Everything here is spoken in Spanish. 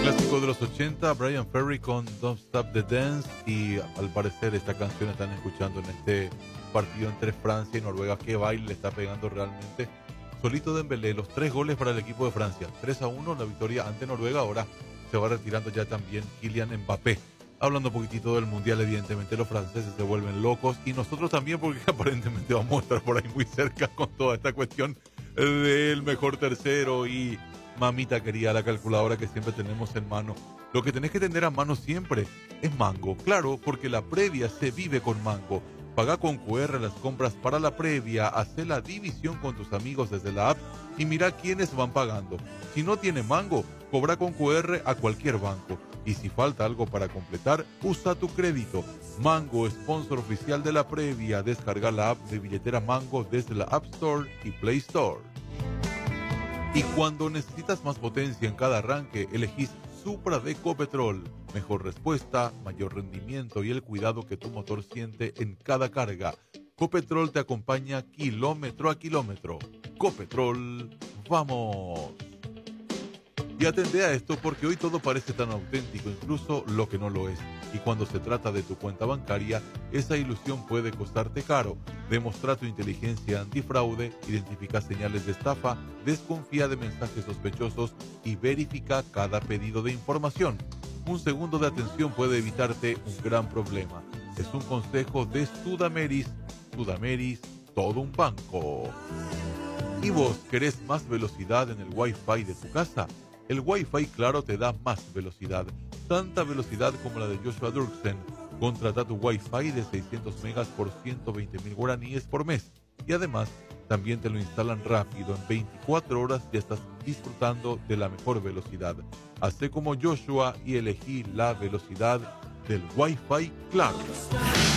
Clásico de los 80, Brian Ferry con Don't Stop the Dance, y al parecer esta canción están escuchando en este partido entre Francia y Noruega. Qué baile le está pegando realmente. Solito Dembélé, los 3 goles para el equipo de Francia, 3-1 la victoria ante Noruega. Ahora se va retirando ya también Kylian Mbappé. Hablando un poquitito del Mundial, evidentemente los franceses se vuelven locos y nosotros también, porque aparentemente vamos a estar por ahí muy cerca con toda esta cuestión del mejor tercero y mamita querida, la calculadora que siempre tenemos en mano. Lo que tenés que tener a mano siempre es Mango, claro, porque la previa se vive con Mango. Paga con QR las compras para la previa, hace la división con tus amigos desde la app y mira quiénes van pagando. Si no tiene Mango, cobra con QR a cualquier banco. Y si falta algo para completar, usa tu crédito. Mango, sponsor oficial de la previa. Descarga la app de billetera Mango desde la App Store y Play Store. Y cuando necesitas más potencia en cada arranque, elegís Supra de Copetrol. Mejor respuesta, mayor rendimiento y el cuidado que tu motor siente en cada carga. Copetrol te acompaña kilómetro a kilómetro. Copetrol, ¡vamos! Y atendé a esto porque hoy todo parece tan auténtico, incluso lo que no lo es. Y cuando se trata de tu cuenta bancaria, esa ilusión puede costarte caro. Demostra tu inteligencia antifraude, identifica señales de estafa, desconfía de mensajes sospechosos y verifica cada pedido de información. Un segundo de atención puede evitarte un gran problema. Es un consejo de Sudameris. Sudameris, todo un banco. ¿Y vos querés más velocidad en el Wi-Fi de tu casa? El Wi-Fi Claro te da más velocidad, tanta velocidad como la de Joshua Dirksen. Contrata tu Wi-Fi de 600 megas por 120.000 guaraníes por mes. Y además, también te lo instalan rápido, en 24 horas ya estás disfrutando de la mejor velocidad. Hacé como Joshua y elegí la velocidad del Wi-Fi Claro.